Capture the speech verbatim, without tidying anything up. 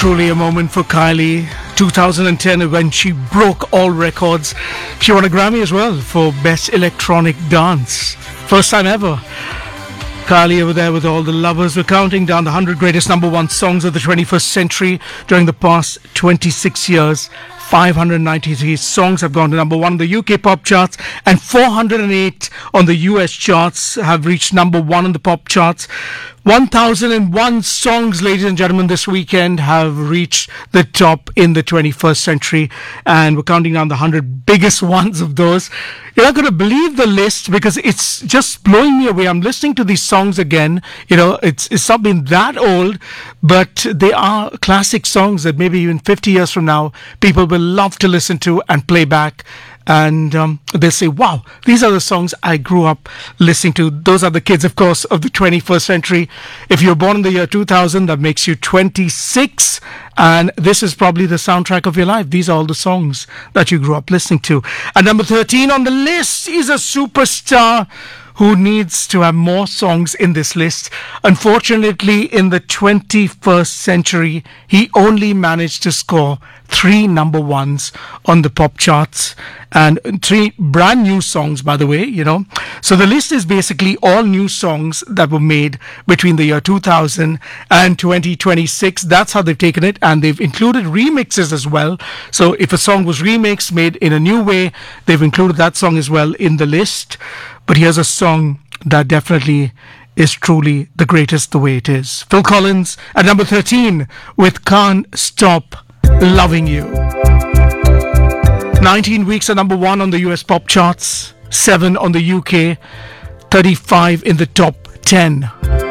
Truly a moment for Kylie. two thousand ten, when she broke all records. She won a Grammy as well for Best Electronic Dance. First time ever. Kylie over there with all the lovers. We're counting down the one hundred greatest number one songs of the twenty-first century during the past twenty-six years. five hundred ninety-three songs have gone to number one on the U K pop charts, and four hundred eight on the U S charts have reached number one on the pop charts. one thousand one songs, ladies and gentlemen, this weekend have reached the top in the twenty-first century, and we're counting down the one hundred biggest ones of those. You're not going to believe the list because it's just blowing me away. I'm listening to these songs again. You know, it's, it's not been that old, but they are classic songs that maybe even fifty years from now, people will love to listen to and play back. And um, they'll say, wow, these are the songs I grew up listening to. Those are the kids, of course, of the twenty-first century. If you're born in the year two thousand, that makes you twenty-six. And this is probably the soundtrack of your life. These are all the songs that you grew up listening to. And number thirteen on the list is a superstar who needs to have more songs in this list. Unfortunately, in the twenty-first century, he only managed to score three number ones on the pop charts, and three brand new songs, by the way, you know. So the list is basically all new songs that were made between the year two thousand and twenty twenty-six. That's how they've taken it, and they've included remixes as well. So if a song was remixed, made in a new way, they've included that song as well in the list. But here's a song that definitely is truly the greatest the way it is. Phil Collins at number thirteen with Can't Stop Loving You. nineteen weeks at number one on the U S pop charts, seven on the U K, thirty-five in the top ten.